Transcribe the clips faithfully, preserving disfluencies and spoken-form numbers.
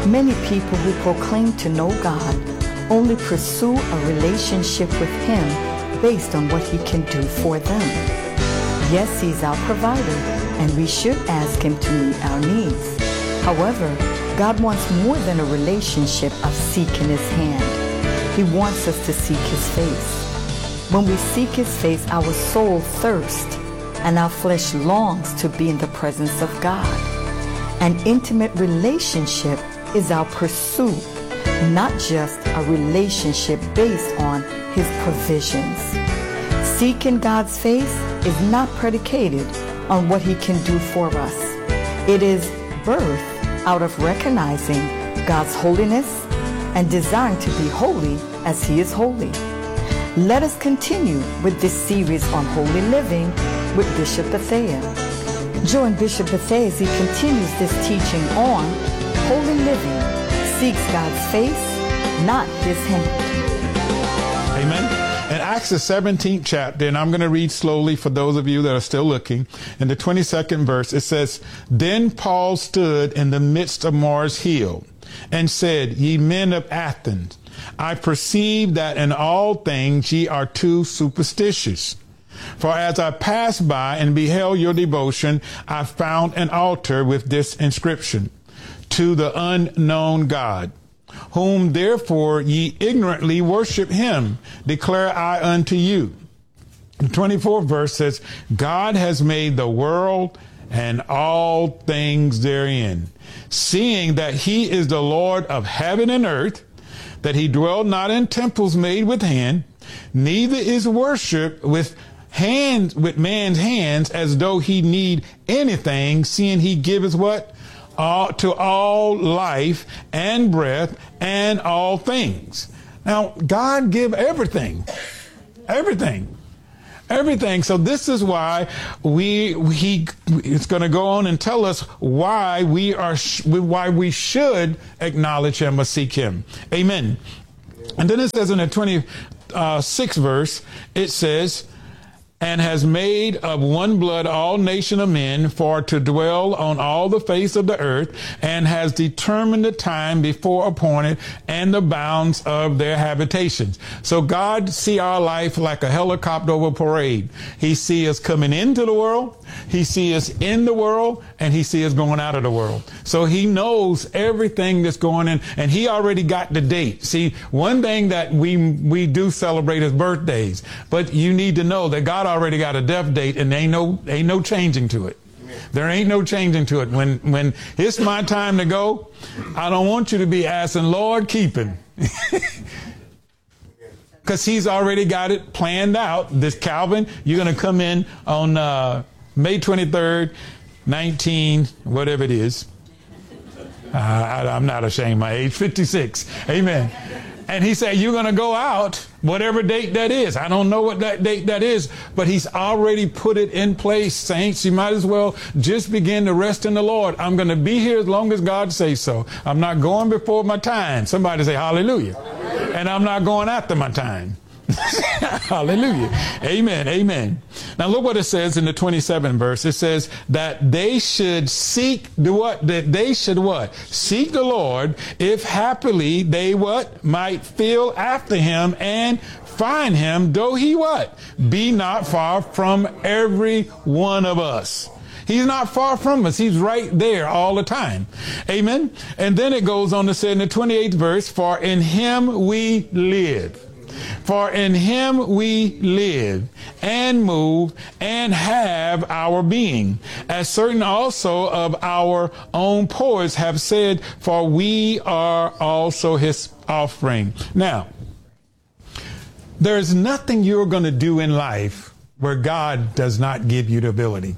Many people who proclaim to know God only pursue a relationship with Him based on what He can do for them. Yes, He's our provider, and we should ask Him to meet our needs. However, God wants more than a relationship of seeking His hand. He wants us to seek His face. When we seek His face, our soul thirsts, and our flesh longs to be in the presence of God. An intimate relationship is our pursuit, not just a relationship based on His provisions. Seeking God's face is not predicated on what He can do for us. It is birthed out of recognizing God's holiness and desiring to be holy as He is holy. Let us continue with this series on holy living with Bishop Bethea. Join Bishop Bethea as he continues this teaching on holy living, seeks God's face, not His hand. Amen. In Acts the seventeenth chapter, and I'm going to read slowly for those of you that are still looking, in the twenty-second verse, it says, Then Paul stood in the midst of Mars Hill and said, Ye men of Athens, I perceive that in all things ye are too superstitious. For as I passed by and beheld your devotion, I found an altar with this inscription, To the unknown God, whom therefore ye ignorantly worship him, declare I unto you. The twenty-fourth verse says, God has made the world and all things therein, seeing that he is the Lord of heaven and earth, that he dwell not in temples made with hand, neither is worship with hands, with man's hands, as though he need anything, seeing he giveth what? All, to all life and breath and all things. Now, God give everything, everything. Everything. So this is why we, he, it's going to go on and tell us why we are, why we should acknowledge him or seek him. Amen. And then it says in the twenty-sixth verse, it says, and has made of one blood all nation of men for to dwell on all the face of the earth, and has determined the time before appointed and the bounds of their habitations. So God see our life like a helicopter over parade. He see us coming into the world, he see us in the world, and he see us going out of the world. So he knows everything that's going in, and he already got the date. See, one thing that we we do celebrate is birthdays, but you need to know that God already got a death date, and there ain't no ain't no changing to it. There ain't no changing to it. When when it's my time to go, I don't want you to be asking, Lord, keep him. Because he's already got it planned out. This Calvin, you're going to come in on uh, May twenty-third, nineteen, whatever it is. Uh, I, I'm not ashamed of my age, fifty-six. Amen. And he said, you're going to go out, whatever date that is. I don't know what that date that is, but he's already put it in place, saints. You might as well just begin to rest in the Lord. I'm going to be here as long as God says so. I'm not going before my time. Somebody say hallelujah. Hallelujah. And I'm not going after my time. Hallelujah. Amen. Amen. Now look what it says in the twenty-seventh verse. It says that they should seek the what? That they should what? Seek the Lord, if happily they what? Might feel after him and find him, though he what? Be not far from every one of us. He's not far from us. He's right there all the time. Amen. And then it goes on to say in the twenty-eighth verse, for in him we live. For in him we live and move and have our being, as certain also of our own poets have said, for we are also his offspring. Now, there's nothing you're going to do in life where God does not give you the ability.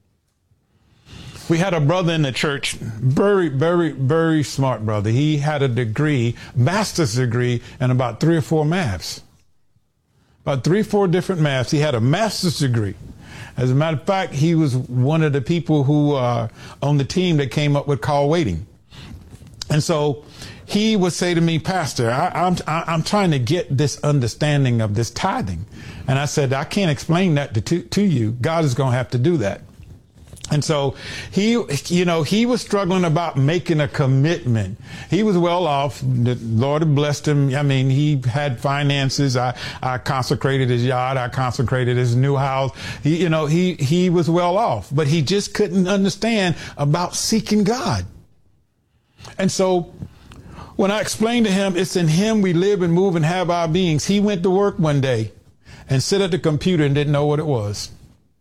We had a brother in the church, very, very, very smart brother. He had a degree, master's degree, in about three or four maths. About three, four different maths. He had a master's degree. As a matter of fact, he was one of the people who uh, on the team that came up with call waiting. And so he would say to me, Pastor, I, I'm, I'm trying to get this understanding of this tithing. And I said, I can't explain that to, to, to you. God is going to have to do that. And so he, you know, he was struggling about making a commitment. He was well off. The Lord had blessed him. I mean, he had finances. I, I consecrated his yacht. I consecrated his new house. He, you know, he, he was well off, but he just couldn't understand about seeking God. And so when I explained to him, it's in him we live and move and have our beings, he went to work one day and sit at the computer and didn't know what it was.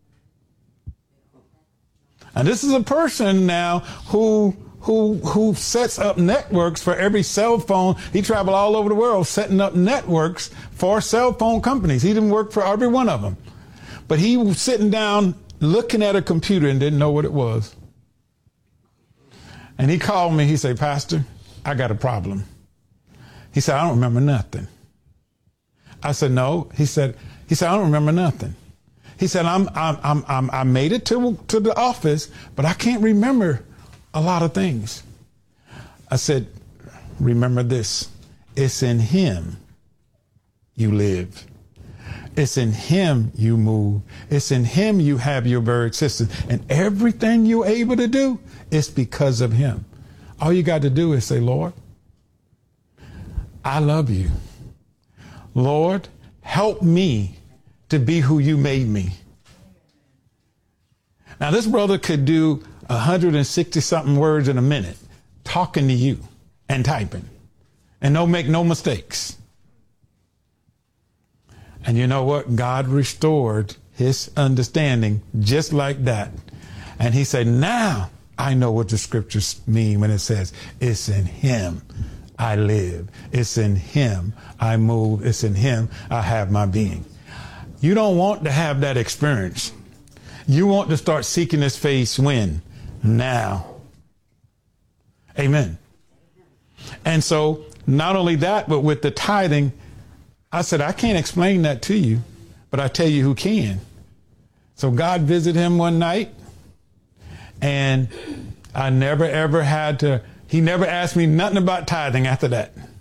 And this is a person now who who who sets up networks for every cell phone. He traveled all over the world setting up networks for cell phone companies. He didn't work for every one of them. But he was sitting down looking at a computer and didn't know what it was. And he called me. He said, Pastor, I got a problem. He said, I don't remember nothing. I said, no. He said, he said, I don't remember nothing. He said, I'm, I'm, I'm, I'm, I made it to, to the office, but I can't remember a lot of things. I said, remember this. It's in him you live. It's in him you move. It's in him you have your very existence. And everything you're able to do is because of him. All you got to do is say, Lord, I love you. Lord, help me to be who you made me. Now, this brother could do one hundred sixty something words in a minute talking to you and typing and no make no mistakes. And you know what? God restored his understanding just like that. And he said, now I know what the scriptures mean when it says it's in him I live. It's in him I move. It's in him I have my being. You don't want to have that experience. You want to start seeking his face when? Now. Amen. And so not only that, but with the tithing, I said, I can't explain that to you, but I tell you who can. So God visited him one night, and I never, ever had to, he never asked me nothing about tithing after that.